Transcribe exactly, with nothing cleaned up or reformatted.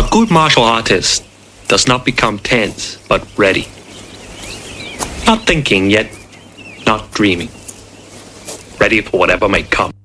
A good martial artist does not become tense, but ready. Not thinking, yet not dreaming. Ready for whatever may come.